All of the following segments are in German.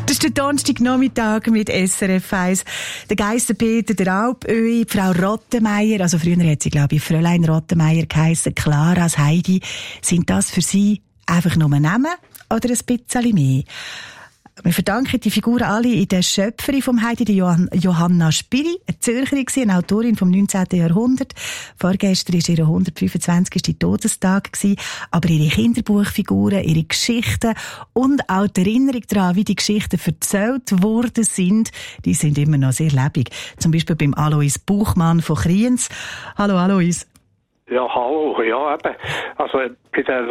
Das ist der Donnerstagnachmittag mit SRF 1. Der Geisser-Peter, der Alpöhi, die Frau Rottenmeier, also früher hat sie, glaube ich, Fräulein Rottenmeier geheissen, Clara, das Heidi. Sind das für Sie einfach nur Namen oder ein bisschen mehr? Wir verdanken die Figuren alle in der Schöpferin vom Heidi, die Johanna Spyri, eine Zürcherin, eine Autorin vom 19. Jahrhundert. Vorgestern war ihr 125. Todestag, aber ihre Kinderbuchfiguren, ihre Geschichten und auch die Erinnerung daran, wie die Geschichten erzählt worden sind, die sind immer noch sehr lebendig. Zum Beispiel beim Alois Buchmann von Kriens. Hallo Alois. Ja, hallo, ja eben. Also, es ist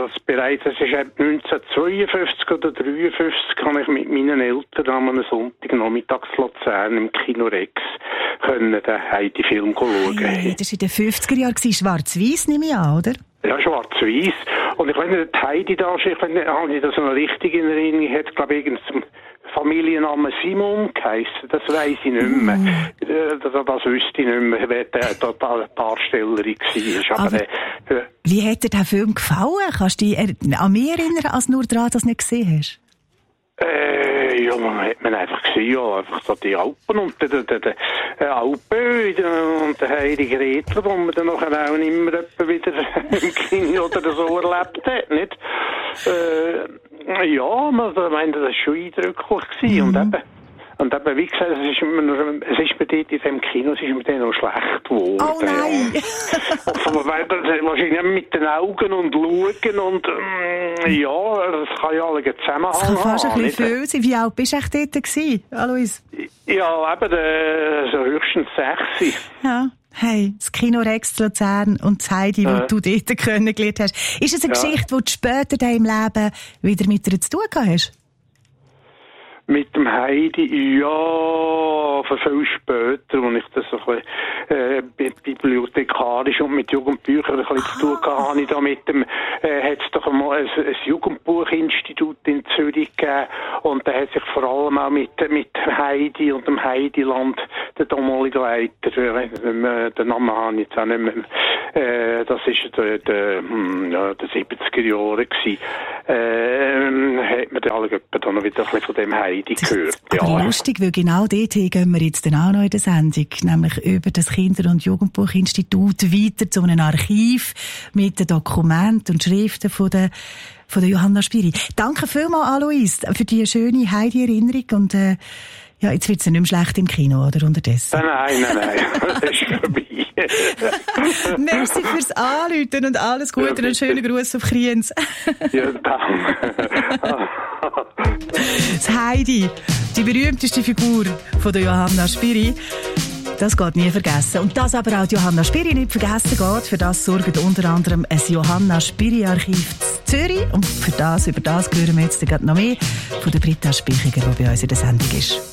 1952 oder 1953 habe ich mit meinen Eltern an einem Sonntagnachmittag in Luzern im Kino Rex den Heidi-Film schauen. Hey, das war in den 50er-Jahren, schwarz-weiss nehme ich an, oder? Ja, schwarz-weiss. Und ich weiß nicht, Heidi da, ich weiß nicht, habe ich das noch richtig in Erinnerung, ich hätte, glaube ich, zum Familiennamen Simon geheissen, das weiss ich nicht mehr. Das wüsste ich nicht mehr, wer die Darstellerin war. Aber wie hat dir der Film gefallen? Kannst du dich an mich erinnern, als nur daran, dass du nicht gesehen hast? Ja, man hat einfach gesehen, ja, einfach so die Alpen und der Alpen und der Heilige Redler, wo man dann nachher auch immer wieder im Kino oder so erlebt hat, nicht? Ja, man meint, das war schon eindrücklich gewesen. Und eben, wie gesagt, es ist mir dort in diesem Kino, es ist mir dann noch schlecht geworden. Oh nein! Wahrscheinlich mit den Augen und schauen und, ja, das kann ja alle Zusammenhang haben. Das kann fast ein bisschen viel sein. Wie alt bist du echt dort gewesen, Alois? Ja, eben, so höchstens 6. Ja. Hey, das Kino Rex zu Luzern und das Heidi, das du dort kennengelernt hast. Ist es eine Geschichte, die du später in deinem Leben wieder mit dir zu tun hast? Mit dem Heidi, ja, viel später, als ich das so ein bisschen bibliothekarisch und mit Jugendbüchern ein bisschen zu tun hatte, habe ich da mit dem, hat es doch einmal ein Jugendbuchinstitut in Zürich gegeben und da hat sich vor allem auch mit Heidi und dem Heidiland der damalige Leiter, den Namen habe ich jetzt auch nicht mehr, das ist der 70er Jahre gewesen, hat man alle dann noch wieder ein bisschen von dem Heidi gehört. Aber lustig, weil genau dorthin gehen wir jetzt dann auch noch in der Sendung, nämlich über das Kinder- und Jugendbuchinstitut weiter zu einem Archiv mit den Dokumenten und Schriften von der Johanna Spyri. Danke vielmals, Alois, für die schöne Heidi-Erinnerung und ja, jetzt wird es ja nicht mehr schlecht im Kino, oder, unterdessen? Nein, das ist vorbei. Merci fürs Anrufen und alles Gute und einen schönen Gruß auf Kriens. Ja, danke. Das Heidi, die berühmteste Figur von der Johanna Spyri, das geht nie vergessen. Und dass aber auch die Johanna Spyri nicht vergessen geht, für das sorgt unter anderem ein Johanna Spyri-Archiv in Zürich. Und über das hören wir jetzt gerade noch mehr von der Britta Spichiger, die bei uns in der Sendung ist.